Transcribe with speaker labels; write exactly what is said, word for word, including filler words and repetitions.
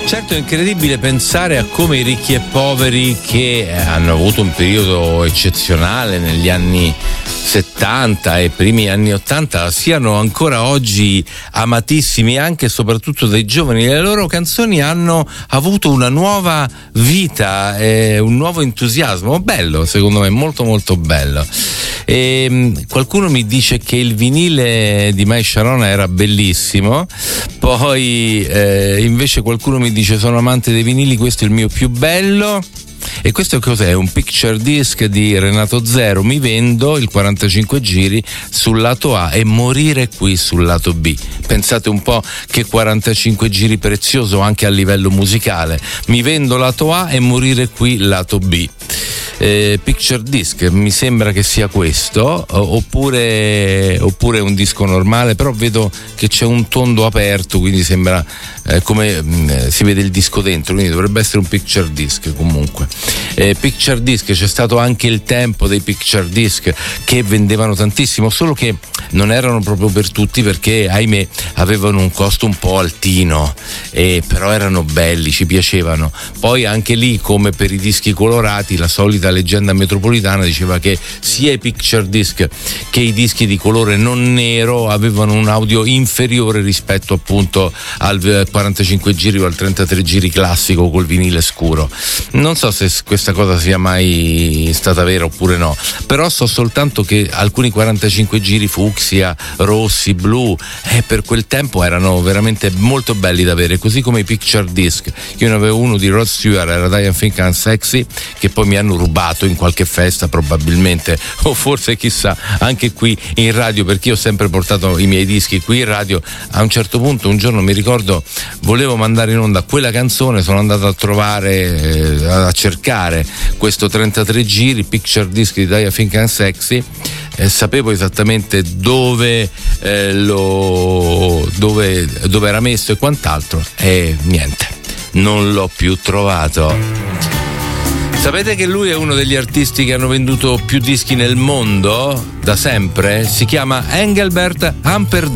Speaker 1: Certo, è incredibile pensare a come i ricchi e poveri, che hanno avuto un periodo eccezionale negli anni settanta e primi anni ottanta, siano ancora oggi amatissimi anche e soprattutto dai giovani. Le loro canzoni hanno avuto una nuova vita, eh, un nuovo entusiasmo, bello, secondo me, molto molto bello. E qualcuno mi dice che il vinile di Mai Sharona era bellissimo, poi eh, invece qualcuno mi dice: sono amante dei vinili, questo è il mio più bello. E questo cos'è? Un picture disc di Renato Zero. Mi vendo il quarantacinque giri sul lato A e morire qui sul lato B. Pensate un po' che quarantacinque giri prezioso anche a livello musicale. Mi vendo lato A e morire qui lato B. Eh, picture disc, mi sembra che sia questo, oppure, oppure un disco normale, però vedo che c'è un tondo aperto, quindi sembra eh, come mh, si vede il disco dentro, quindi dovrebbe essere un picture disc. Comunque eh, picture disc, c'è stato anche il tempo dei picture disc che vendevano tantissimo, solo che non erano proprio per tutti, perché ahimè avevano un costo un po' altino, eh, però erano belli, ci piacevano. Poi anche lì, come per i dischi colorati, la solita leggenda metropolitana diceva che sia i picture disc che i dischi di colore non nero avevano un audio inferiore rispetto appunto al quarantacinque giri o al trentatré giri classico col vinile scuro. Non so se questa cosa sia mai stata vera oppure no, però so soltanto che alcuni quarantacinque giri fucsia, rossi, blu, eh, per quel tempo erano veramente molto belli da avere, così come i picture disc. Io ne avevo uno di Rod Stewart, era Die I Think I'm Sexy, che poi mi hanno rubato in qualche festa probabilmente, o forse chissà anche qui in radio, perché io ho sempre portato i miei dischi qui in radio. A un certo punto, un giorno mi ricordo, volevo mandare in onda quella canzone, sono andato a trovare eh, a cercare questo trentatré giri picture disc di Die I Think I'm Sexy, eh, sapevo esattamente dove eh, lo dove, dove era messo e quant'altro, e niente, non l'ho più trovato. Sapete che lui è uno degli artisti che hanno venduto più dischi nel mondo da sempre? Si chiama Engelbert Humperdinck.